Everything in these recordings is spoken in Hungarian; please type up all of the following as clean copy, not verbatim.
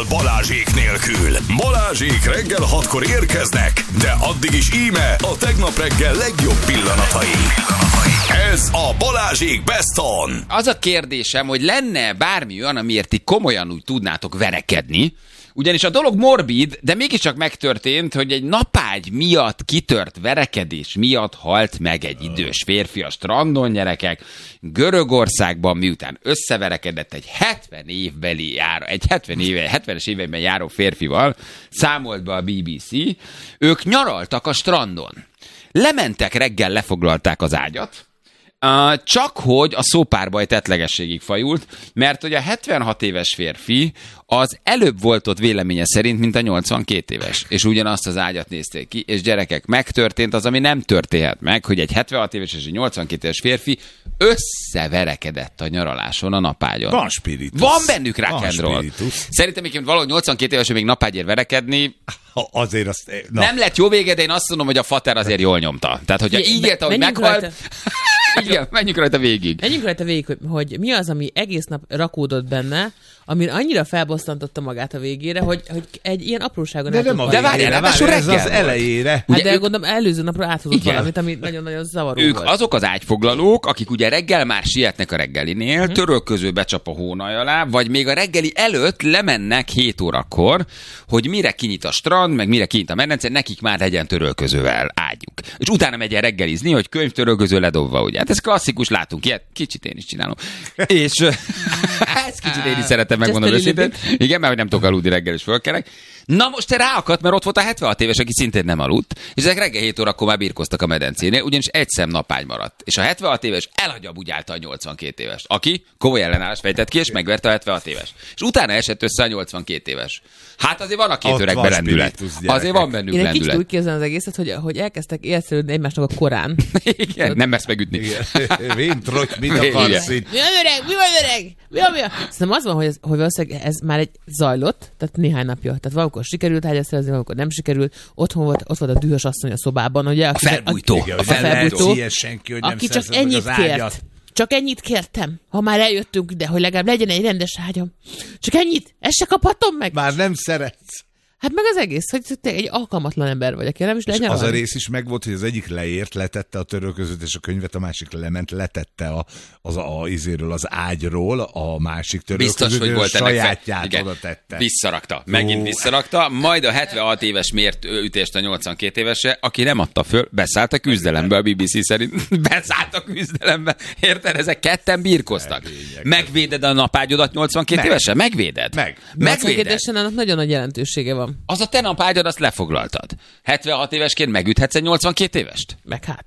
Balázsék nélkül. Balázsék reggel 6-kor érkeznek, de addig is íme a tegnap reggel legjobb pillanatai. Ez a Balázsék Best On. Az a kérdésem, hogy lenne bármi olyan, amiért ti komolyan úgy tudnátok verekedni, ugyanis a dolog morbid, de mégiscsak megtörtént, hogy egy napágy miatt kitört verekedés miatt halt meg egy idős férfi a strandon, gyerekek. Görögországban, miután összeverekedett egy 70-es években járó férfival, számolt be a BBC, ők nyaraltak a strandon. Lementek reggel, lefoglalták az ágyat, csak hogy a szópárbaj tettlegességig fajult, mert hogy a 76 éves férfi az előbb volt ott véleménye szerint, mint a 82 éves. És ugyanazt az ágyat nézték ki, és gyerekek, megtörtént az, ami nem történhet meg, hogy egy 76 éves és egy 82 éves férfi összeverekedett a nyaraláson a napágyon. Van spiritus. Van bennük rock and roll. Szerintem egyébként valahogy 82 évesen még napágyért verekedni, azért azt... nem lett jó vége, de én azt mondom, hogy a fater azért jól nyomta. Tehát, hogyha így élte, hogy meghalt... Igen, menjünk rajta végig. Menjünk rajta végig, hogy mi az, ami egész nap rakódott benne, ami annyira felbosszantotta magát a végére, hogy egy ilyen apróságon de nem a végére, ez az elejére. Hát de gondolom előző napra áthozott valamit, ami nagyon-nagyon zavaró ők volt. Azok az ágyfoglalók, akik ugye reggel már sietnek a reggelinél, törölköző becsap a hónaj alá, vagy még a reggeli előtt lemennek 7 órakor, hogy mire kinyit a strand, meg mire kinyit a medence, nekik már legyen törölközővel ágyuk. És utána megy el reggelizni, hogy könyvtörölköző ledobva, ugye. Hát ez klasszikus, látunk ilyet, kicsit én is csinálom. És ezt kicsit én is szeretem, megmondom őszintén. Igen, mert hogy nem tudok aludni reggel, és fölkelek. Na most te ráakadt, mert ott volt a 76 éves, aki szintén nem aludt, és ezek reggel 7 órakor már birkoztak a medencénél, ugyanis egy szem napágy maradt. És a 76 éves elhagyabúgyálta a 82 éves, aki komoly ellenállást fejtett ki, és megverte a 76 éves. És utána esett össze a 82 éves. Hát azért van a két öregben lendület. Azért van bennük lendület. Én kicsit úgy képzelem az egészet, hogy elkezdtek élszerődni egymásnak a korán. Igen, nem mersz megütni. Vintrok, mit akarsz itt? Mi van öreg? Mi van? Szerintem az van, hogy valószínűleg ez már egy zajlott, tehát néhány napja. Tehát valamikor sikerült ágyat szerezni, valamikor nem sikerült. Ott volt a dühös asszony a szobában, ugye? A felbújtó. A felbújtó. Senki, hogy nem aki csak ennyit kért. Csak ennyit kértem, ha már eljöttünk ide, hogy legalább legyen egy rendes ágyam. Csak ennyit? Ezt se kaphatom meg? Már nem szeretsz. Hát meg az egész, hogy te egy alkalmatlan ember vagy, aki nem is legyen. Az a rész is megvolt, hogy az egyik leért, letette a törölközőt és a könyvet, a másik lement, letette izéről, az ágyról a másik törölközőt, biztos, hogy volt sajátját oda tette. Visszarakta, megint visszarakta, majd a 76 éves mért ütést a 82 évesre, aki nem adta föl, beszállt a küzdelembe, a BBC szerint. Beszállt a küzdelembe. Érted? Ezek ketten birkoztak. Megvéded a napágyodat 82 évesen? Megvéded? Megvéded. Annak nagyon nagy jelentősége van. Az a te napágyad, azt lefoglaltad. 76 évesként megüthetsz egy 82 évest? Meg hát.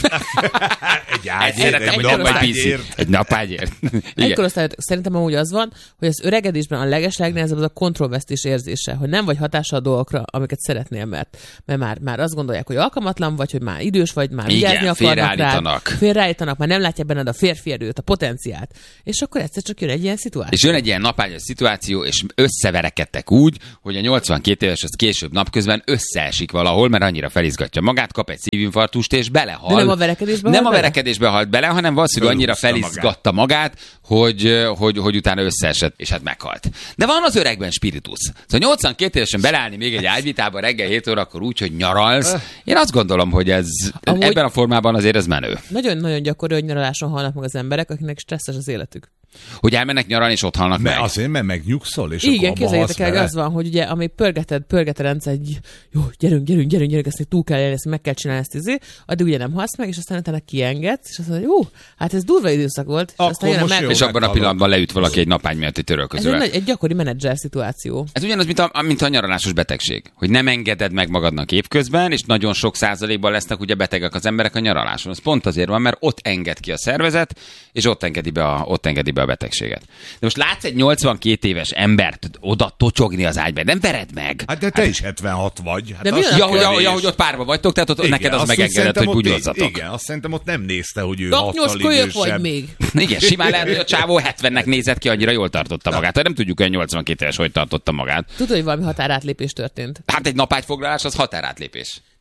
Egy napágyért. Egykor szerintem amúgy az van, hogy az öregedésben a legeslegnehezebb az a kontrollvesztés érzése, hogy nem vagy hatással a dolgokra, amiket szeretnél, mert már azt gondolják, hogy alkalmatlan vagy, hogy már idős vagy, már vigyázni akarnak rád. Félreállítanak, már nem látják benned a férfi erőt, a potenciált. És akkor egyszer csak jön egy ilyen szituáció. És jön egy ilyen napágyas szituáció, és összeverekedtek úgy, hogy a 82 éves az később napközben összeesik valahol, mert annyira felizgatja magát, kap egy szívinfarktust, és belehal. Nem a verekedésbe halt bele, hanem valószínűleg annyira felizgatta magát, hogy utána összeesett, és hát meghalt. De van az öregben spiritus. Szóval 82 évesen beleállni még egy ágyvitába reggel 7 órakor úgy, hogy nyaralsz. Én azt gondolom, hogy ebben a formában azért ez menő. Nagyon-nagyon gyakori, hogy nyaraláson halnak meg az emberek, akiknek stresszes az életük. Hogy elmennek nyaralni, és ott halnak meg. Azért, mert megnyugszol, és igen, képzeljétek el, az van, hogy ugye, ami pörgeted rendszer, egy jó, gyerünk, ezt túl kell élni, ezt meg kell csinálni, ezt addig ugye nem halsz meg, és aztán utána kiengedsz, és azt mondod, jó, hát ez durva időszak volt, és aztán és abban a pillanatban leüt valaki egy napágy miatt egy törölközővel. Ez egy gyakori menedzser szituáció. Ez ugyanaz, mint a nyaralásos betegség, hogy nem engeded meg magadnak évközben, és nagyon sok százalékban lesznek ugye betegek az emberek a nyaraláson. Az pont azért van, mert ott enged ki a szervezet, és ott engedi be a betegséget. De most látsz egy 82 éves embert oda tocsogni az ágyba, nem vered meg. Hát de te is 76 vagy. Hát hogy ott párba vagytok, tehát ott igen, neked az megengedett, hogy bugyozzatok. Igen, azt szerintem ott nem nézte, hogy ő 6-nyos kölyök vagy még. Igen, simán lehet, hogy a csávó 70-nek nézett ki, annyira jól tartotta magát. Nem tudjuk, hogy 82 éves hogy tartotta magát. Tudod, hogy valami határátlépés történt. Hát egy napágyfoglalás az határátlépés.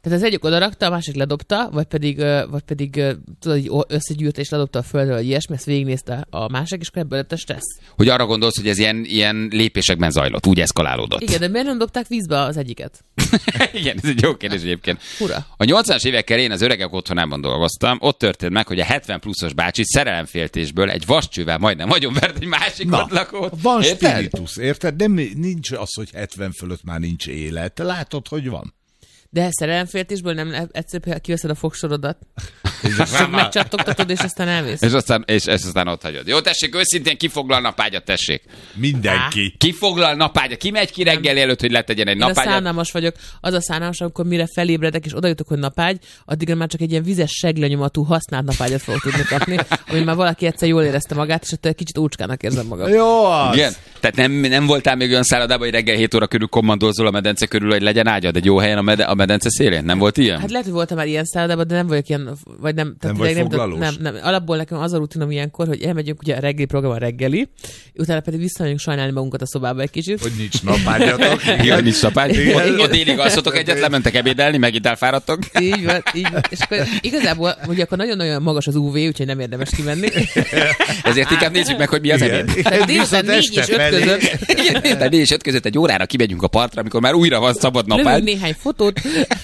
Tehát az egyik odarakta, a másik ledobta, vagy pedig tudod, így összegyűrte és ledobta a földre, vagy ilyesmi, ezt végignézte a másik, és akkor ebből lett a stressz. Hogy arra gondolsz, hogy ez ilyen lépésekben zajlott, úgy eszkalálódott. Igen, de miért nem dobták vízbe az egyiket? Igen, ez egy jó kérdés egyébként. Fura. A 80-as évekkel én az öregek otthonában dolgoztam, ott történt meg, hogy a 70 pluszos bácsi szerelemféltésből egy vascsővel majdnem agyonvert egy másik ott lakót. Van Érted? spiritus, érted? De nincs az, hogy 70 fölött már nincs élet. Te látod, hogy van. De szerelemféltésből nem egyszerűen kiveszed a fogsorodat, csak megcsattogtatod, és aztán elmész. És aztán ott hagyod. Jó, tessék, őszintén kifoglal napágyat, tessék. Mindenki. Kifoglal napágyat. Ki megy ki reggel előtt, hogy letegyen egy Én a napágyat? szánalmas vagyok. Az a szánalmas, amikor mire felébredek, és oda jutok, hogy napágy, addigra már csak egy ilyen vizes seglenyomatú használt napágyat fogok tudni kapni, ami már valaki egyszer jól érezte magát, és ott egy kicsit ócskának érzem magam. Jó az. Igen. Tehát nem voltál még olyan szállodában, hogy reggel 7 óra körül kommandózol a medence körül, hogy legyen ágyad egy jó helyen a medence szélén? Nem volt ilyen? Hát lehet, hogy voltam már ilyen szállodában, de nem vagyok ilyen, vagy nem. Nem vagy foglalós? Nem. Alapból nekem az a rutinom ilyenkor, hogy elmegyünk ugye a reggeli program a reggeli, utána pedig visszamegyünk sajnálni magunkat a szobába egy kicsit. Hogy nincs napágyatok. Igen, nincs napágy. Ott délig alszotok egyet, lementek ebédelni, megint elfáradtok. Így van. És akkor igazából, hogy akkor nagyon-nagyon magas az UV, úgyhogy nem érdemes kimenni. Ezért inkább nézzük meg, hogy mi az ebéd. Tehát délután 4 és 5 között. Tehát 4 és 5 között egy órára kimegyünk a partra, amikor már újra van szabad Lövünk napágy. néhány fotót.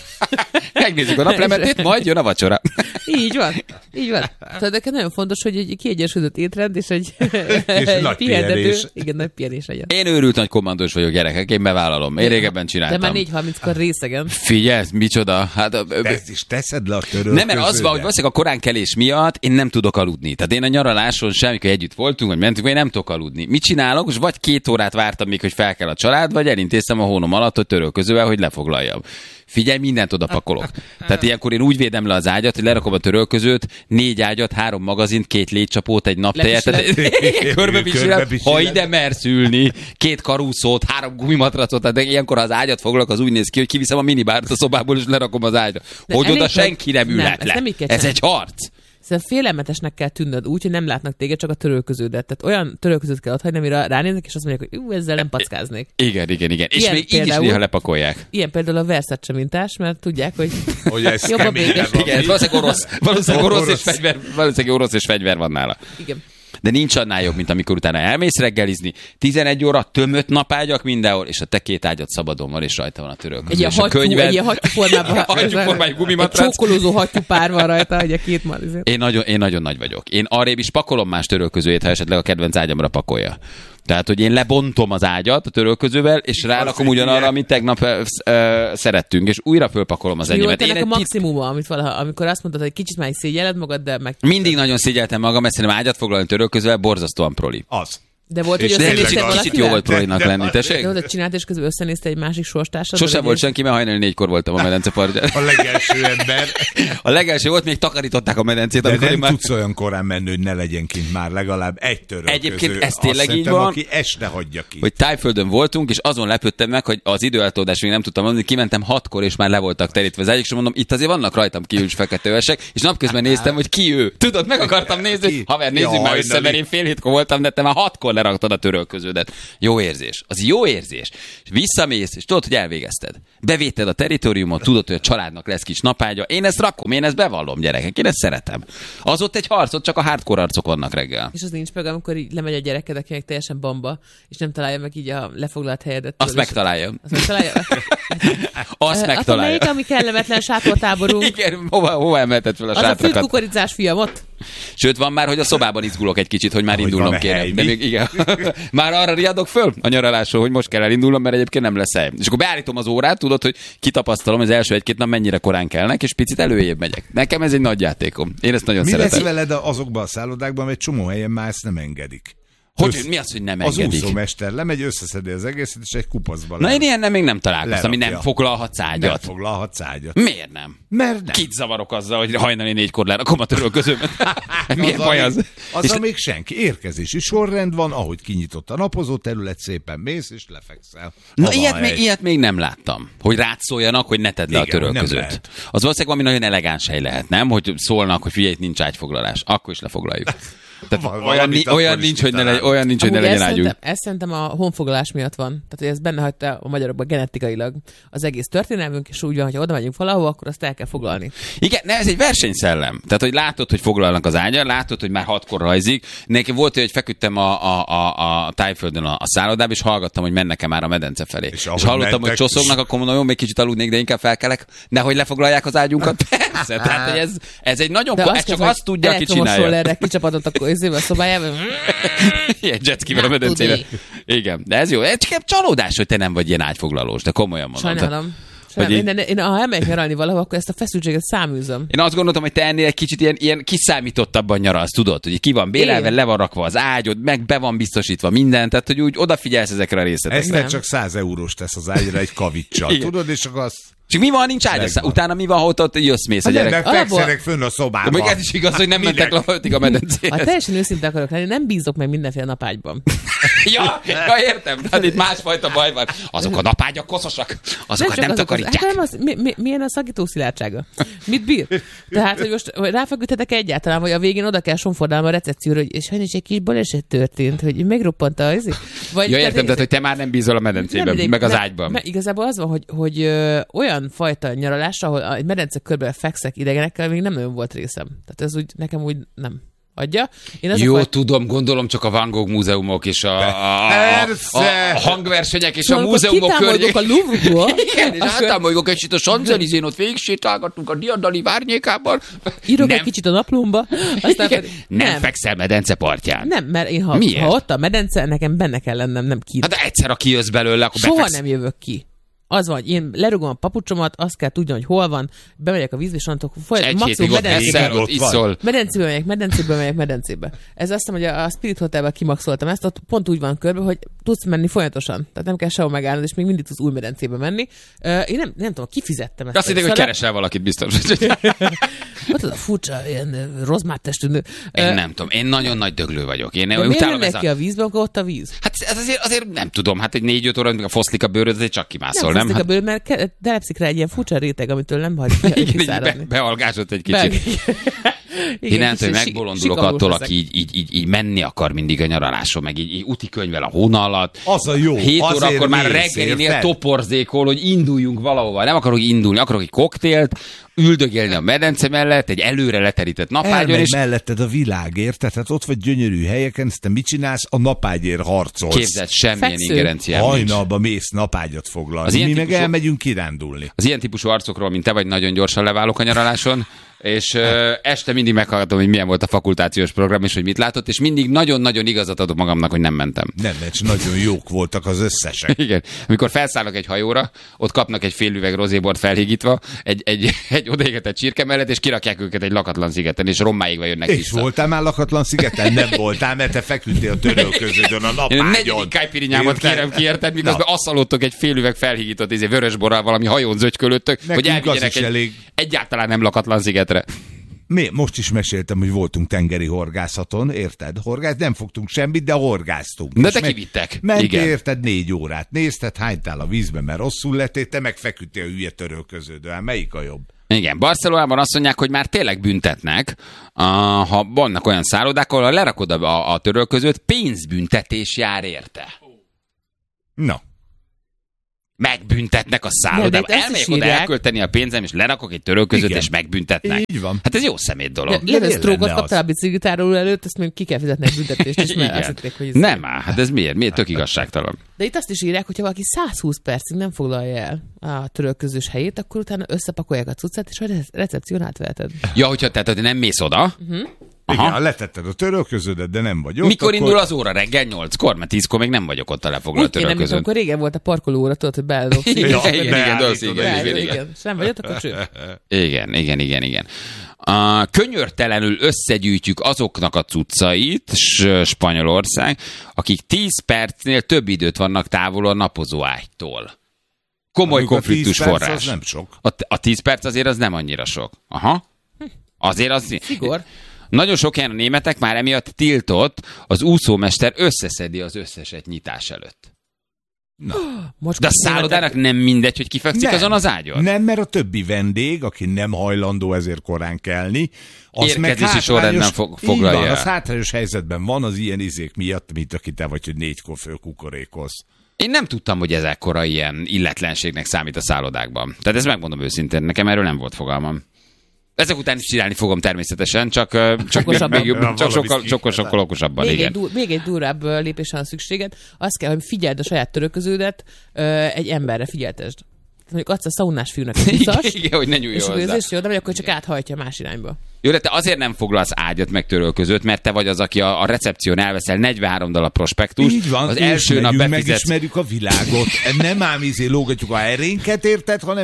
Megnézzük a naplementét, majd jön a vacsora. Így van. Tehát nekem nagyon fontos, hogy egy kiegyensúlyozott étrend és egy nagy pihentető. pihenés. Igen, nagy pihenés legyen. Én őrült nagy kommandós vagyok, gyerekek, én bevállalom. Én régebben De csináltam. már 4:30-kor részegen. Figyelj, micsoda. Hát, Ezt is teszed le a törölközőbe. nem, mert az van, hogy valószínűleg a koránkelés miatt én nem tudok aludni. Tehát én a nyaraláson sem, amikor együtt voltunk, vagy mentünk, én nem tudok aludni. Mit csinálok? Most vagy 2 órát vártam még, hogy fel kell a család, vagy elintéztem a hónom alatt, hogy törölközővel, hogy lefoglaljam. Figyelj, mindent oda pakolok. Tehát ilyenkor én úgy védem le az ágyat, hogy lerakom a törölközőt, 4 ágyat, 3 magazint, 2 légycsapót, egy naptejet. Körbepisülem, ha ide mersz ülni, 2 karúszót, 3 gumimatracot, tehát ilyenkor az ágyat foglalok, az úgy néz ki, hogy kiviszem a minibárt a szobából, és lerakom az ágyra. Hogy oda senki nem ülhet le. Ez egy harc. Szerintem félelmetesnek kell tűnnöd úgy, hogy nem látnak téged, csak a törölköződet. Tehát olyan törölközőt kell otthagyni, amire ránéznek, és azt mondják, hogy ezzel nem packáznék. Igen. És Ilyen még így is néha lepakolják. Ilyen például a Versace mintás, mert tudják, hogy ez jobb a keményebb békés. van. Igen, ez valószínűleg orosz és fegyver van nála. Igen. De nincs annál jobb, mint amikor utána elmész reggelizni, 11 óra, tömött napágyak mindenhol, és a te 2 ágyad szabadon van, és rajta van a törölköző. Egy ilyen hattyúformában. Hattyúformájú gumimatrac. Egy csókolózó hattyúpár van rajta, hogy a 2 malizét. Én nagyon nagy vagyok. Én arrébb is pakolom más törölközőjét, ha esetleg a kedvenc ágyamra pakolja. Tehát, hogy én lebontom az ágyat a törölközővel, és rálakom ugyanarra, amit tegnap szerettünk, és újra fölpakolom az enyémet. Ennek a maximuma, amit valaha, amikor azt mondtad, hogy kicsit már is szégyelled magad, de meg... Mindig nagyon szégyeltem magam, mert szerintem ágyat foglalni törölközővel borzasztóan proli. Az. De volt, hogy És összenézted kicsit jó volt prolinak lenni, tessék? De volt, hogy csinált, és közben összenézte egy másik sorstársat. Sose volt senki, mert hajnali 4-kor voltam a medence partján. A legelső ember. A legelső volt, még takarították a medencét, De amikor nem én már... tudsz olyan korán menni, hogy ne legyen kint már legalább egy törölköző. Egyébként ez tényleg Azt így szerintem, van. Aki este hagyja ki. Hogy Tájföldön voltunk, és azon lepődtem meg, hogy az időeltolódást még nem tudtam mondani, kimentem 6-kor, és már le voltak terítve az ágyak, és mondom, itt azért vannak rajtam kívül feketőesek, és napközben néztem, hogy ki ő. Tudod, meg akartam nézni, hogy haver, nézzük már össze, mert én fél 7-kor voltam, de te már 6-kor leraktad a törölköződet. Jó érzés. Az jó érzés. És visszamész, és tudod, hogy elvégezted. Bevéted a teritoriumot, tudod, hogy a családnak lesz kis napágya. Én ezt rakom, én ezt bevallom, gyerekek, én ezt szeretem. Az ott egy harcot, csak a hardcore arcok vannak reggel. És az nincs meg, amikor így lemegy a gyereked, akinek teljesen bamba, és nem találja meg így a lefoglalt helyedet. Azt megtalálja. Azt megtalálja? Azt Akkor megtalálja. melyik, ami kellemetlen sátortáborunk? Igen, hova emelted fel a Az a fűt sátrakat? kukoricás fiamot? Sőt, van már, hogy a szobában izgulok egy kicsit, hogy már Hogy indulnom van-e kéne. hely, De mi? még igen. Már arra riadok föl a nyaralásról, hogy most kell elindulnom, mert egyébként nem lesz hely. És akkor beállítom az órát, tudod, hogy kitapasztalom az első 1-2 nap mennyire korán kelnek, és picit előjébb megyek. Nekem ez egy nagy játékom. Én ezt nagyon Mi szeretem. lesz veled azokban a szállodákban, mert egy csomó helyen már ezt nem engedik. Hogy, mi az, hogy nem Az engedik? úszómester lemegy, összeszedi az egészet, és egy kupacban Na én ilyennel még nem találkoztam, ami nem Lerakja. foglalhatsz nem ágyat. foglalhatsz ágyat. Miért nem? Mert nem. Kit zavarok azzal, hogy hajnali 4-kor lerakom a törölközőmet? Milyen baj az? És még senki. Érkezési sorrend van, ahogy kinyitott a napozó terület, szépen mész, és lefekszel. Na, Ha van hely. ilyet még nem láttam. Hogy rád szóljanak, hogy ne tedd le a Igen, nem törölközőt. lehet. Az valószínűleg valami nagyon elegáns hely lehet, nem? Hogy szólnak, hogy figyelj, itt nincs ágyfoglalás. Akkor is lefoglaljuk. Tehát olyan nincs, hogy ne legyen ágyunk. Ez szerintem a honfoglalás miatt van. Tehát, hogy ez benne hagyta a magyarokban genetikailag az egész történelmünk, és úgy van, hogy oda megyünk valahol, akkor azt el kell foglalni. Igen, ez egy versenyszellem. Tehát, hogy látod, hogy foglalnak az ágyar, látod, hogy már 6-kor rajzik. Neki volt, hogy feküdtem a Tájföldön a szállodában, és hallgattam, hogy mennek-e már a medence felé. És hallottam, hogy csoszognak, akkor mondom, jó, még kicsit aludnék, de inkább felkelek, nehogy lefoglalják az ágyunkat. Persze, tehát, hogy ez egy nagyon... Ez csak azt tudja, aki csinálja. Kicsapadott a szobájában. Ilyen jetskivel a medencére. Igen, de ez jó. Ez csak csalódás, hogy te nem vagy ilyen ágyfoglalós, de komolyan mondom. Sajnálom. Én ha elmegyek nyaralni valahol, akkor ezt a feszültséget száműzöm. Én azt gondoltam, hogy te ennél egy kicsit ilyen kiszámítottabban nyaralsz, tudod, hogy ki van bélelve, le van rakva az ágyod, meg be van biztosítva minden, tehát hogy úgy odafigyelsz ezekre a részletekre. Ez csak 100 eurós tesz az ágyra egy kavicsal, tudod, és akkor azt... Csak mi van, nincs ágy, utána mi van, ha ott jössz-mész a gyerek? Nem, fekszenek fönn a szobában. De még ez is igaz, hogy nem mentek a medencéhez. Ha teljesen őszinte akarok lenni, nem bízok meg mindenféle napágyban. ja, értem, tehát itt másfajta baj van. Azok a napágyak koszosak, azokat nem takarítják. Hát nem az, milyen a szakító szilárdsága? Mit bír? Tehát, hogy most ráfeküdhetek egyáltalán, vagy a végén oda kell sonfordálnom a recepcióra, hogy és sajnos egy kis baleset történt, hogy megroppant a ja, értem, tehát, hogy te már nem bízol a medencében, meg az ágyban. Igazából az van, hogy olyan fajta nyaralásra, ahol egy medence körbe fekszek idegenekkel, még nem nagyon volt részem. Tehát ez úgy, nekem úgy nem adja. Jó, tudom, gondolom csak a Van Gogh múzeumok és a hangversenyek és a múzeumok környék. A Louvre-ból. Igen, és átámoljuk egy kicsit a Champs-Élysén, ott végig sétálgattunk a Diadali várnyékában. Írok egy kicsit a naplómba. Nem fekszel medence partján. Nem, mert én ha ott a medence, nekem benne kell lennem, nem ki. Hát egyszer, ha kijössz belőle, akkor soha nem jövök ki. Az van, hogy én lerugom a papucsomat, azt kell tudni, hogy hol van, bemegyek a vízbe, és onnantól maximum medencébe megyek. Ez azt hiszem, hogy a Spirit Hotelben kimaxoltam ezt, ott pont úgy van körbe, hogy tudsz menni folyamatosan. Tehát nem kell sehol megállnod, és még mindig tudsz új medencébe menni. Én nem tudom, kifizettem ezt. Azt hitték, hogy keresel valakit biztos. Ott az a furcsa, ilyen rozmáttestű nő. Én nem tudom, én nagyon nagy döglő vagyok. Én miért mennek ki a vízbe, akkor ott a víz? Hát ez azért nem tudom, hát egy 4-5 óra, amikor foszlik a bőröd, azért csak kimászol, nem? A bőr, mert telepszik rá egy ilyen furcsa réteg, amitől nem hagy kiszáradni. Bealgásod egy kicsit. Én nem tudom, hogy megbolondulok attól, aki így menni akar mindig a nyaraláson, meg így úti könyvvel a hóna alatt. Az a jó. 7 óra akkor már reggelinél toporzékol, hogy induljunk valahova. Nem akarok indulni, akarok egy koktélt, üldögélni a medence mellett, egy előre leterített napágyon. És melletted a világért, tehát ott vagy gyönyörű helyeken, ezt te mit csinálsz? A napágyért harcolsz. Képzeld, semmilyen ingerenciám nincs. Hajnalba mész napágyat foglalni. Mi meg elmegyünk kirándulni. Az ilyen típusú arcokról, mint te vagy, nagyon gyorsan leválok a nyaraláson. És este mindig meghallgatom, hogy milyen volt a fakultációs program, és hogy mit látott, és mindig nagyon-nagyon igazat adok magamnak, hogy nem mentem. Nem, mert nagyon jók voltak az összesek. Igen. Amikor felszállok egy hajóra, ott kapnak egy fél üveg rozébort felhígítva, egy odaégetett csirke mellett, és kirakják őket egy lakatlan szigeten, és rommáigva jönnek és vissza. Voltál már lakatlan szigeten? Nem voltál, mert te feküdtél a törölköződön a napágyon. Én negyedik kájpirinyámat kérem ki, érted, miközben asszalottok egy fél üveg felhígított vörösborral valami hajón zögykölöttök, hogy elvigyenek egyáltalán nem lakatlan szigetre. Most is meséltem, hogy voltunk tengeri horgászaton, érted? Nem fogtunk semmit, de horgáztunk. De te kivittek. Mentél, érted, 4 órát nézted, hánytál a vízbe, mert rosszul lettél, te meg feküdtél a hülye törölköződően. Melyik a jobb? Igen, Barcelonában azt mondják, hogy már tényleg büntetnek, ha vannak olyan szállodák, ahol lerakod a törölközőt, pénzbüntetés jár érte. Na. Megbüntetnek a szállodába. Elmegyek oda elkölteni a pénzem, és lerakok egy törölközőt, és megbüntetnek. Így van. Hát ez jó szemét dolog. Levesztrógot kaptál a biciklitárról előtt, ezt még ki kell fizetni egy büntetést, és már azt hitték, hogy ez nem áll, hát ez miért? Tök igazságtalan. De itt azt is írják, hogyha valaki 120 percig nem foglalja el a törölközős helyét, akkor utána összepakolják a cuccát, és a recepción átveheted. Ja, hogyha tehát nem mész oda, igen, letetted a törölköződet, de nem vagy ott. Mikor indul az óra? Reggel 8-kor? Mert 10-kor még nem vagyok ott a lefoglalt törölközőn. Amikor régen volt a parkolóra, tudod, hogy beállok. Igen, sem vagy ott, akkor cső. Igen. Könyörtelenül összegyűjtjük azoknak a cuccait, Spanyolország, akik 10 percnél több időt vannak távol a napozóágytól. Komoly konfliktus forrás. Az nem sok. A 10 perc azért az nem annyira sok. Aha. Azért az... Szigor. Nagyon sok helyen a németek már emiatt tiltott, az úszómester összeszedi az összeset nyitás előtt. De a szállodának nem mindegy, hogy kifekszik azon az ágyon? Nem, mert a többi vendég, aki nem hajlandó ezért korán kelni, az meg érkezési sorrendben foglalja. Így van, az hátrányos helyzetben van az ilyen izék miatt, mint aki te vagy, hogy 4-kor fölkukorékolsz. Én nem tudtam, hogy ez ekkora ilyen illetlenségnek számít a szállodákban. Tehát ezt megmondom őszintén, nekem erről nem volt fogalmam. Ezek után is csinálni fogom természetesen, csak sokkal okosabban. Még egy durvább lépésre van szükséged. Az kell, hogy figyeld a saját törölköződet, egy emberre figyeltesd. Mondjuk adsz a szaunás fiúnak egy viszast, igen, hogy ne nyúljon hozzá. És jó, de vagy akkor csak áthajtja más irányba. Jó, de te azért nem foglalsz ágyat meg törölközőt, mert te vagy az, aki a recepción elveszel $43 prospektust. Így van, az első nap befizetsz. Megismerjük a világot. Nem ám lógatjuk a herénket, érted, hanem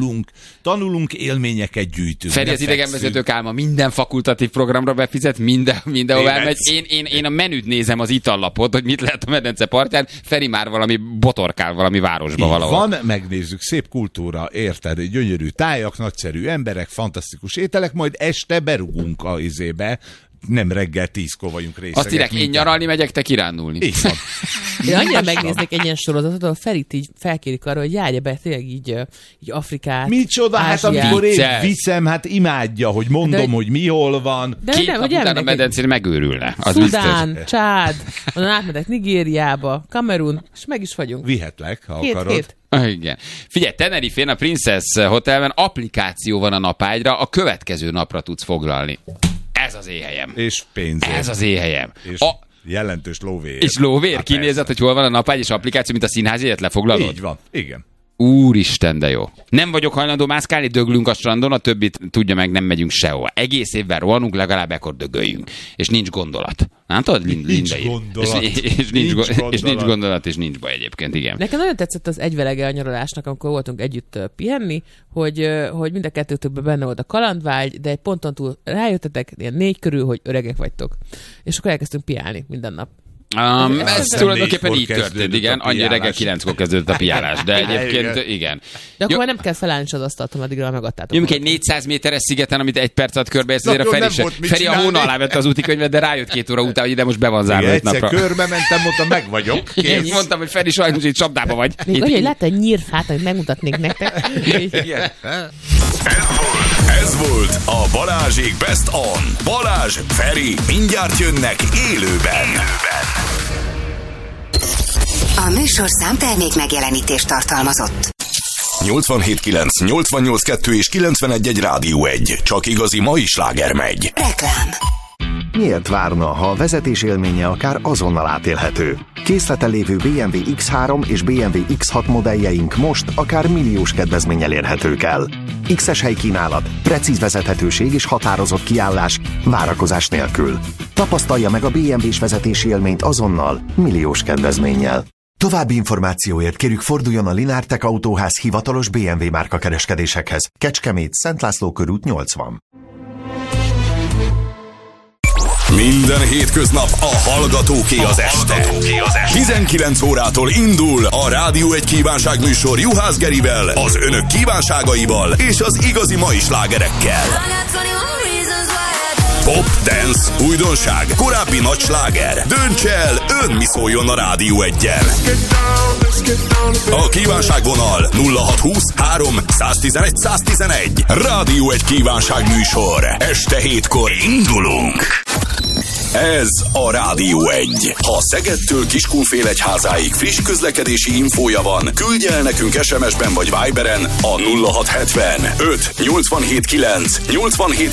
tanulunk, élményeket gyűjtünk. Feri az idegenvezetők álma minden fakultatív programra befizet, mindenhol elmegy. Én a menüt nézem, az itallapot, hogy mit lehet a medence partján. Feri már valami botorkál valami városba valahol. Van, megnézzük, szép kultúra, érted, gyönyörű tájak, nagyszerű emberek, fantasztikus ételek, majd este berugunk a izébe, nem reggel 10-kor vagyunk részegek. Azt írják, én nyaralni megyek, te kirándulni. Így van. Én annyira megnéznék egy ilyen sorozatot, ahol Ferit így felkérik arra, hogy járja be tényleg így Afrikát, Micsoda, hát amikor én viszem, hát imádja, hogy mondom, hogy mi hol van. De 2 nap után a medencén megőrülne. Szudán, Csád, onnan átmegyek Nigériába, Kamerun, és meg is vagyunk. Vihetlek, ha akarod. Igen. Figyelj, Tenerifén a Princess Hotelben applikáció van a napágyra, a következő napra tudsz foglalni. Ez az éhelyem. És pénzért. Ez az éhelyem. És jelentős lóvér. És lóvér, hát kinézed, hogy hol van a napágy és applikáció, mint a színházjegyet lefoglalod? Így van, igen. Úristen, de jó. Nem vagyok hajlandó mászkálni, döglünk a strandon, a többit tudja meg, nem megyünk sehova. Egész évben rohanunk, legalább ekkor dögöljünk. És nincs gondolat. Látod? Nincs gondolat. És nincs gondolat, és nincs baj egyébként, igen. Nekem nagyon tetszett az egyvelege a nyaralásnak, amikor voltunk együtt pihenni, hogy mind a kettőtökben benne volt a kalandvágy, de egy ponton túl rájöttetek, ilyen 4 körül, hogy öregek vagytok. És akkor elkezdtünk piálni minden nap. Ez tulajdonképpen így történt, igen. Annyi reggel 9-kor kezdődött a piálás, de egyébként igen. De akkor nem kell felállni az asztalt, addigra megadtátok. Nyomjuk egy 400 méteres szigeten, amit 1 perc alatt körbeérsz, azért a Feri a hóna alá vette az útikönyvet, de rájött 2 óra után, hogy ide most be van zárva 5 napra. Egyszer körbe mentem, mondtam, meg vagyok. Én mondtam, hogy Feri sajnos itt csapdába vagy. Még olyan, hogy látta egy nyírfát, amit megmutatnék nektek. Ez volt a Balázsék Best On. Balázs, Feri, mindjárt jönnek élőben. A műsorszám termék megjelenítést tartalmazott. 87.9, 88.2 és 91.1 Rádió 1. Csak igazi mai sláger megy. Reklám. Miért várna, ha a vezetés élménye akár azonnal átélhető? Készleten lévő BMW X3 és BMW X6 modelljeink most akár milliós kedvezménnyel érhetők el. X-es helykínálat, precíz vezethetőség és határozott kiállás, várakozás nélkül. Tapasztalja meg a BMW-s vezetési élményt azonnal, milliós kedvezménnyel. További információért kérjük forduljon a Linártek Autóház hivatalos BMW márka kereskedésekhez. Kecskemét, Szent László körút 80. Minden hétköznap a hallgatóké az este. 19 órától indul a Rádió 1 kívánságműsor Juhász Gerivel, az önök kívánságaival és az igazi mai slágerekkel. Pop, dance, újdonság, korábbi nagy sláger. Dönts el, ön mi szóljon a Rádió 1-jel. A kívánságvonal 0620 3 111 111. Rádió 1 kívánságműsor. Este 7-kor indulunk. Ez a Rádió 1. Ha Szegedtől Kiskunfélegyházáig friss közlekedési infója van, küldje el nekünk SMS-ben vagy Viberen a 0670 5 87 9 87